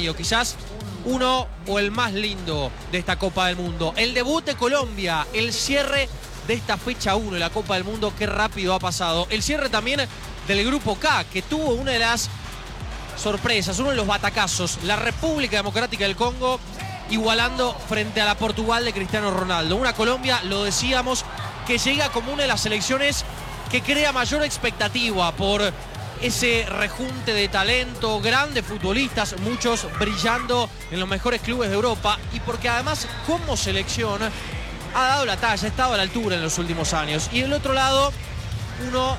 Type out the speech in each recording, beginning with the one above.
escenario, quizás uno o el más lindo de esta Copa del Mundo. El debut de Colombia, el cierre de esta fecha 1 de la Copa del Mundo, qué rápido ha pasado. El cierre también del Grupo K, que tuvo una de las sorpresas, uno de los batacazos, la República Democrática del Congo igualando frente a la Portugal de Cristiano Ronaldo. Una Colombia, lo decíamos, que llega como una de las selecciones que crea mayor expectativa por ese rejunte de talento, grandes futbolistas, muchos brillando en los mejores clubes de Europa, y porque además como selección ha dado la talla, ha estado a la altura en los últimos años. Y del otro lado, una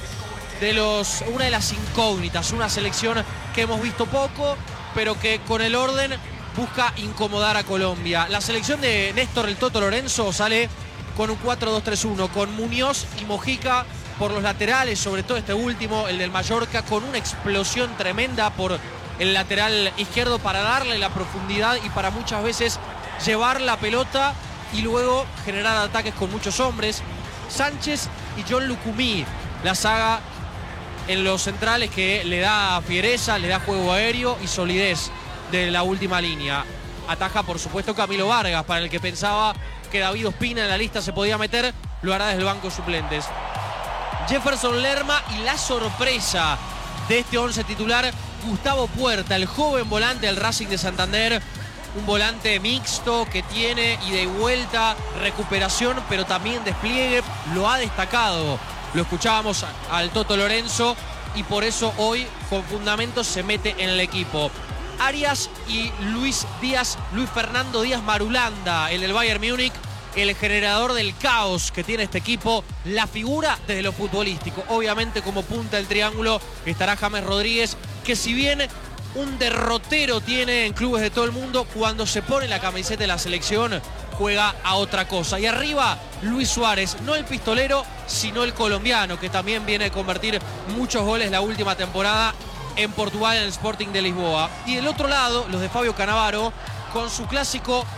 de las incógnitas, una selección que hemos visto poco, pero que con el orden busca incomodar a Colombia. La selección de Néstor el Toto Lorenzo sale con un 4-2-3-1, con Muñoz y Mojica por los laterales, sobre todo este último, el del Mallorca, con una explosión tremenda por el lateral izquierdo para darle la profundidad y para muchas veces llevar la pelota y luego generar ataques con muchos hombres. Sánchez y John Lucumí, la saga en los centrales que le da fiereza, le da juego aéreo y solidez de la última línea. Ataja, por supuesto, Camilo Vargas, para el que pensaba que David Ospina en la lista se podía meter, lo hará desde el banco de suplentes. Jefferson Lerma y la sorpresa de este 11 titular, Gustavo Puerta, el joven volante del Racing de Santander. Un volante mixto que tiene ida y vuelta, recuperación, pero también despliegue. Lo ha destacado. Lo escuchábamos al Toto Lorenzo y por eso hoy con fundamentos se mete en el equipo. Arias y Luis Fernando Díaz Marulanda, el del Bayern Múnich, el generador del caos que tiene este equipo, la figura desde lo futbolístico. Obviamente como punta del triángulo estará James Rodríguez, que si bien un derrotero tiene en clubes de todo el mundo, cuando se pone la camiseta de la selección juega a otra cosa. Y arriba Luis Suárez, no el pistolero, sino el colombiano, que también viene a convertir muchos goles la última temporada en Portugal, en el Sporting de Lisboa. Y del otro lado, los de Fabio Cannavaro, con su clásico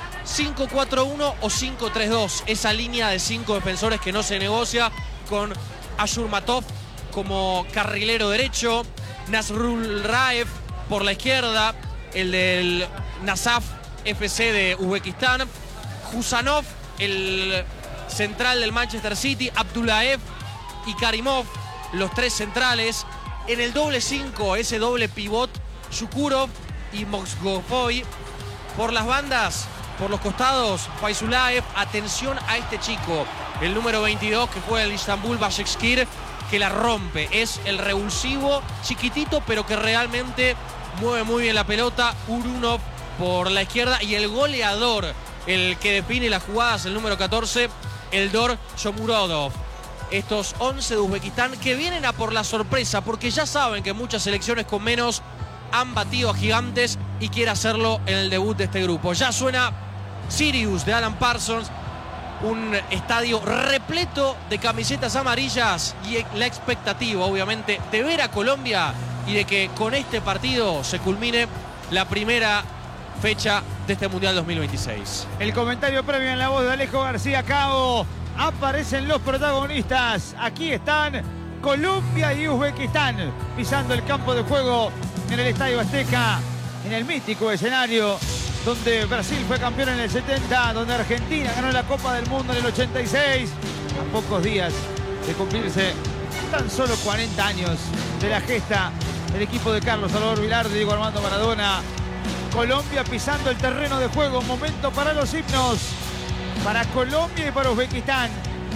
5-4-1 o 5-3-2, esa línea de 5 defensores que no se negocia, con Ashurmatov como carrilero derecho, Nasrul Raev por la izquierda, el del Nasaf FC de Uzbekistán, Husanov, el central del Manchester City, Abdullaev y Karimov, los tres centrales. En el doble 5, ese doble pivot, Shukurov y Moxgofoy. Por las bandas, por los costados, Faizulaev. Atención a este chico, el número 22 que juega el Istanbul Başakşehir, que la rompe. Es el revulsivo, chiquitito, pero que realmente mueve muy bien la pelota. Urunov por la izquierda y el goleador, el que define las jugadas, el número 14, Eldor Shomurodov. Estos 11 de Uzbekistán que vienen a por la sorpresa, porque ya saben que muchas selecciones con menos han batido a gigantes y quiere hacerlo en el debut de este grupo. Ya suena Sirius de Alan Parsons, un estadio repleto de camisetas amarillas y la expectativa, obviamente, de ver a Colombia y de que con este partido se culmine la primera fecha de este Mundial 2026. El comentario previo en la voz de Alejo García Cabo. Aparecen los protagonistas. Aquí están Colombia y Uzbekistán pisando el campo de juego en el Estadio Azteca, en el mítico escenario donde Brasil fue campeón en el 70, donde Argentina ganó la Copa del Mundo en el 86. A pocos días de cumplirse tan solo 40 años de la gesta del equipo de Carlos Salvador Vilar, de Diego Armando Maradona. Colombia pisando el terreno de juego. Momento para los himnos, para Colombia y para Uzbekistán,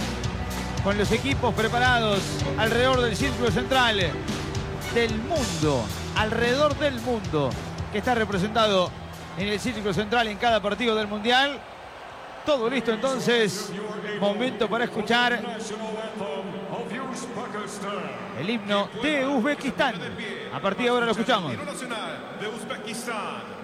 con los equipos preparados alrededor del círculo central del mundo, alrededor del mundo, que está representado en el círculo central en cada partido del Mundial. Todo listo entonces, momento para escuchar el himno de Uzbekistán. A partir de ahora lo escuchamos. Nacional de Uzbekistán.